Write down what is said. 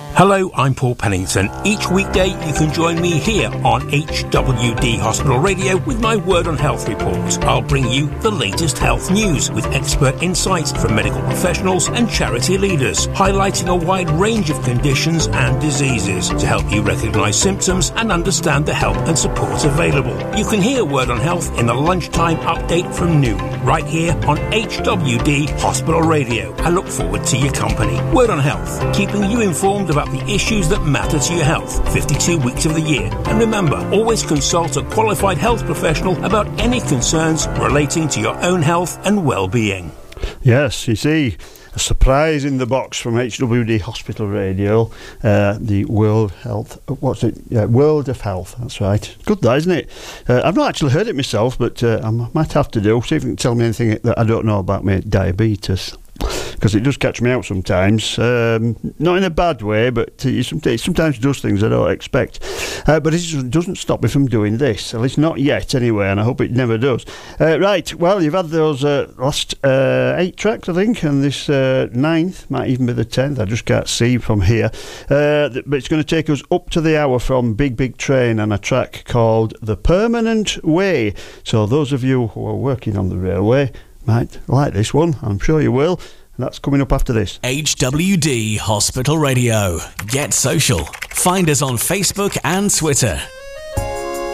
Hello, I'm Paul Pennington. Each weekday you can join me here on HWD Hospital Radio with my Word on Health report. I'll bring you the latest health news with expert insights from medical professionals and charity leaders, highlighting a wide range of conditions and diseases to help you recognise symptoms and understand the help and support available. You can hear Word on Health in the lunchtime update from noon, right here on HWD Hospital Radio. I look forward to your company. Word on Health, keeping you informed about the issues that matter to your health 52 weeks of the year. And remember, always consult a qualified health professional about any concerns relating to your own health and well-being. Yes, you see, a surprise in the box from HWD Hospital Radio, the World of Health, that's right. Good that, isn't it? I've not actually heard it myself, but I might have to do, see if you can tell me anything that I don't know about my diabetes. Because it does catch me out sometimes, not in a bad way, but it sometimes does things I don't expect. But it doesn't stop me from doing this, at least not yet anyway, and I hope it never does. Right, well, you've had those last 8 tracks, I think, and this 9th, might even be the 10th, I just can't see from here. But it's going to take us up to the hour from Big Big Train and a track called The Permanent Way. So those of you who are working on the railway might like this one, I'm sure you will. And that's coming up after this. HWD Hospital Radio. Get social. Find us on Facebook and Twitter.